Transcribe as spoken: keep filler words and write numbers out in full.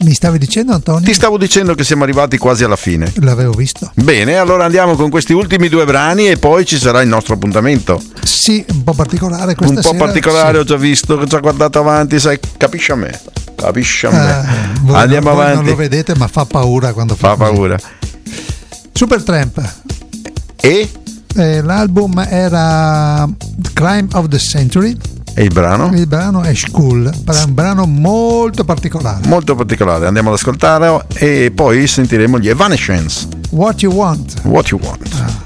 Mi stavi dicendo, Antonio? Ti stavo dicendo che siamo arrivati quasi alla fine. L'avevo visto. Bene, allora andiamo con questi ultimi due brani e poi ci sarà il nostro appuntamento. Sì, un po' particolare questa Un po' sera, particolare, sì. Ho già visto, ho già guardato avanti, sai, capisci a me. Capisci a me. Eh, voi Andiamo non, voi avanti. non lo vedete, ma fa paura quando fa, Fa così. paura. Supertramp. E? Eh, l'album era Crime of the Century. E il brano? Il brano è School, è un brano molto particolare. Molto particolare, andiamo ad ascoltarlo e poi sentiremo gli Evanescence. What You Want. What You Want. Ah.